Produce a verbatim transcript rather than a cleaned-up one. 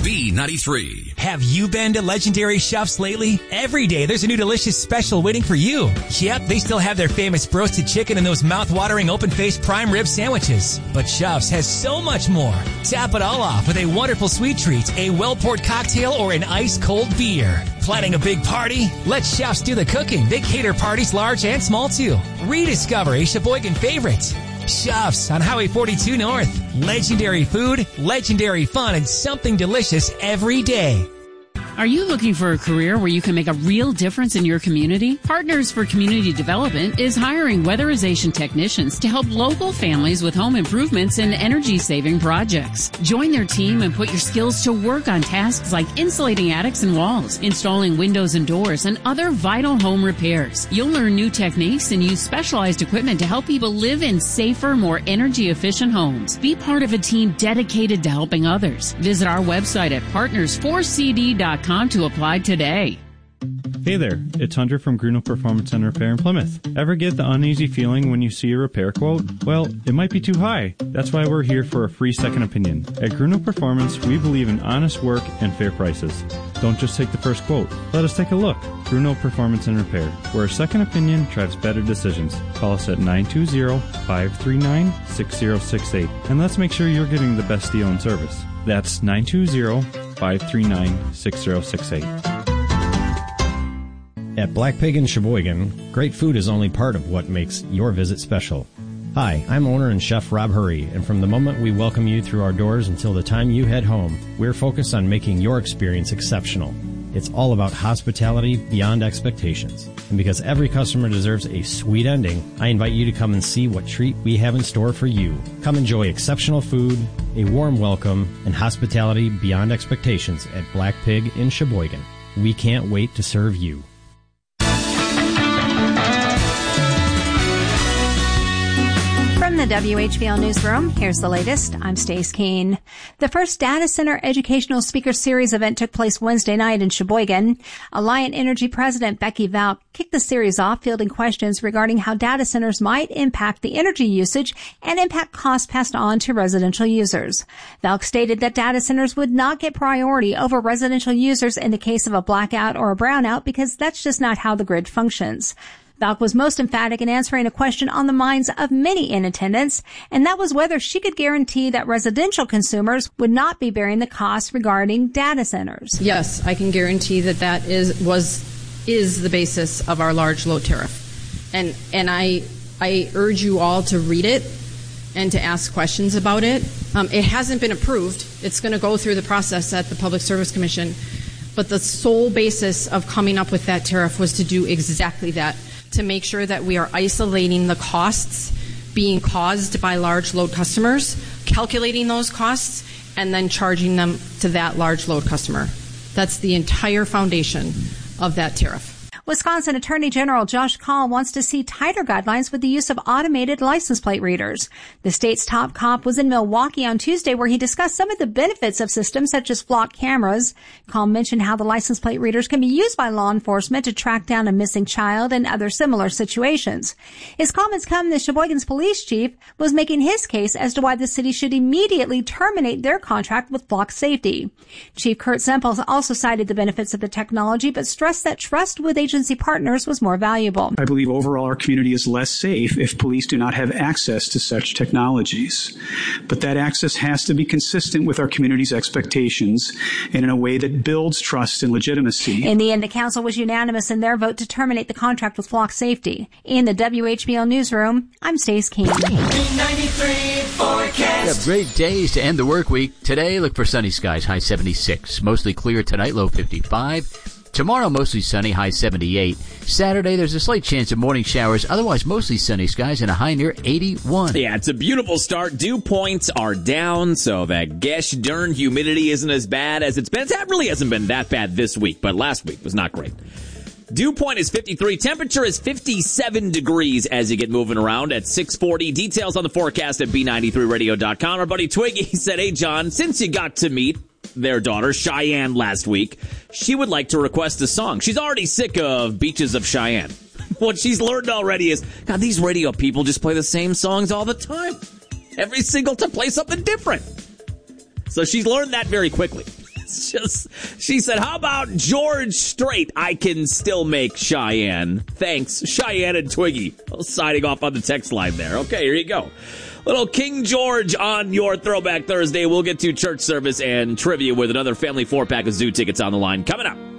B ninety-three. Have you been to Legendary Chefs lately? Every day there's a new delicious special waiting for you. Yep, they still have their famous roasted chicken and those mouth-watering open-faced prime rib sandwiches. But Chefs has so much more. Tap it all off with a wonderful sweet treat, a well-poured cocktail, or an ice-cold beer. Planning a big party? Let Chefs do the cooking. They cater parties large and small too. Rediscover a Sheboygan favorite. Chefs on Highway forty-two North. Legendary food, legendary fun, and something delicious every day. Are you looking for a career where you can make a real difference in your community? Partners for Community Development is hiring weatherization technicians to help local families with home improvements and energy-saving projects. Join their team and put your skills to work on tasks like insulating attics and walls, installing windows and doors, and other vital home repairs. You'll learn new techniques and use specialized equipment to help people live in safer, more energy-efficient homes. Be part of a team dedicated to helping others. Visit our website at partners four c d dot com to apply today. Hey there, it's Hunter from Gruno Performance and Repair in Plymouth. Ever get the uneasy feeling when you see a repair quote? Well, it might be too high. That's why we're here for a free second opinion. At Gruno Performance, we believe in honest work and fair prices. Don't just take the first quote. Let us take a look. Gruno Performance and Repair, where a second opinion drives better decisions. Call us at nine two zero, five three nine, six zero six eight, and let's make sure you're getting the best deal and service. That's nine two zero, five three nine, six zero six eight. At Black Pig in Sheboygan, great food is only part of what makes your visit special. Hi, I'm owner and chef Rob Hurry, and from the moment we welcome you through our doors until the time you head home, we're focused on making your experience exceptional. It's all about hospitality beyond expectations. And because every customer deserves a sweet ending, I invite you to come and see what treat we have in store for you. Come enjoy exceptional food, a warm welcome, and hospitality beyond expectations at Black Pig in Sheboygan. We can't wait to serve you. From the W H B L Newsroom, here's the latest. I'm Stace Keene. The first Data Center Educational Speaker Series event took place Wednesday night in Sheboygan. Alliant Energy President Becky Valk kicked the series off, fielding questions regarding how data centers might impact the energy usage and impact costs passed on to residential users. Valk stated that data centers would not get priority over residential users in the case of a blackout or a brownout because that's just not how the grid functions. Valk was most emphatic in answering a question on the minds of many in attendance, and that was whether she could guarantee that residential consumers would not be bearing the costs regarding data centers. Yes, I can guarantee that that is was is the basis of our large load tariff, and and I I urge you all to read it and to ask questions about it. Um, it hasn't been approved. It's going to go through the process at the Public Service Commission, but the sole basis of coming up with that tariff was to do exactly that. To make sure that we are isolating the costs being caused by large load customers, calculating those costs, and then charging them to that large load customer. That's the entire foundation of that tariff. Wisconsin Attorney General Josh Kaul wants to see tighter guidelines with the use of automated license plate readers. The state's top cop was in Milwaukee on Tuesday where he discussed some of the benefits of systems such as flock cameras. Kaul mentioned how the license plate readers can be used by law enforcement to track down a missing child and other similar situations. His comments come as Sheboygan's police chief was making his case as to why the city should immediately terminate their contract with Flock Safety. Chief Kurt Semple also cited the benefits of the technology but stressed that trust with agency partners was more valuable. I believe overall our community is less safe if police do not have access to such technologies. But that access has to be consistent with our community's expectations and in a way that builds trust and legitimacy. In the end, the council was unanimous in their vote to terminate the contract with Flock Safety. In the W H B L Newsroom, I'm Stace Keene. Yeah, great days to end the work week. Today, look for sunny skies, high seventy-six. Mostly clear tonight, low fifty-five. Tomorrow, mostly sunny, high seventy-eight. Saturday, there's a slight chance of morning showers. Otherwise, mostly sunny skies and a high near eighty-one. Yeah, it's a beautiful start. Dew points are down, so that gosh darn humidity isn't as bad as it's been. It really hasn't been that bad this week, but last week was not great. Dew point is fifty-three. Temperature is fifty-seven degrees as you get moving around at six forty. Details on the forecast at B ninety-three radio dot com. Our buddy Twiggy said, hey, John, since you got to meet their daughter, Cheyenne, last week, she would like to request a song. She's already sick of Beaches of Cheyenne. What she's learned already is, God, these radio people just play the same songs all the time. Every single time, play something different. So she's learned that very quickly. It's just, she said, how about George Strait? I can still make Cheyenne. Thanks, Cheyenne and Twiggy. Signing off on the text line there. Okay, here you go. Little King George on your Throwback Thursday. We'll get to church service and trivia with another family four-pack of Zoo tickets on the line coming up.